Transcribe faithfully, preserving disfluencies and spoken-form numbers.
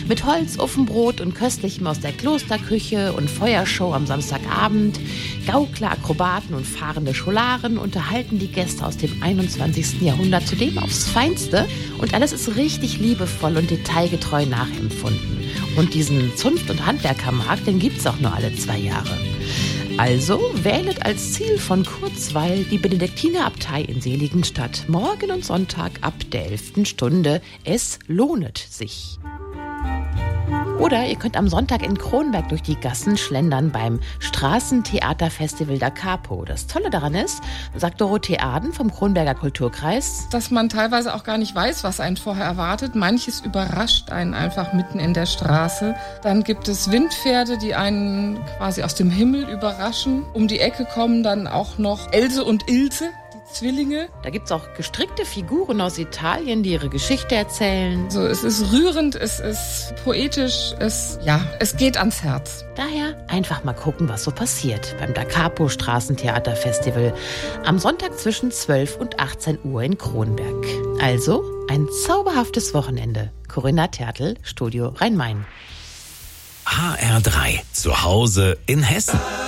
Mit Holzofenbrot und Köstlichem aus der Klosterküche und Feuershow am Samstagabend, Gaukler, Akrobaten und fahrende Scholaren unterhalten die Gäste aus dem einundzwanzigsten Jahrhundert zudem aufs Feinste. Und alles ist richtig liebevoll und detailgetreu nachempfunden. Und diesen Zunft- und Handwerkermarkt, den gibt's auch nur alle zwei Jahre. Also wählet als Ziel von Kurzweil die Benediktinerabtei in Seligenstadt. Morgen und Sonntag ab der elften Stunde. Es lohnet sich. Oder ihr könnt am Sonntag in Kronberg durch die Gassen schlendern beim Straßentheaterfestival Da Capo. Das Tolle daran ist, sagt Dorothee Aden vom Kronberger Kulturkreis, dass man teilweise auch gar nicht weiß, was einen vorher erwartet. Manches überrascht einen einfach mitten in der Straße. Dann gibt es Windpferde, die einen quasi aus dem Himmel überraschen. Um die Ecke kommen dann auch noch Else und Ilse, Zwillinge. Da gibt's auch gestrickte Figuren aus Italien, die ihre Geschichte erzählen. So, es ist rührend, es ist poetisch, es, ja, es geht ans Herz. Daher einfach mal gucken, was so passiert beim Da Capo Straßentheaterfestival am Sonntag zwischen zwölf und achtzehn Uhr in Kronberg. Also ein zauberhaftes Wochenende. Corinna Tertl, Studio Rhein-Main. H R drei, zu Hause in Hessen.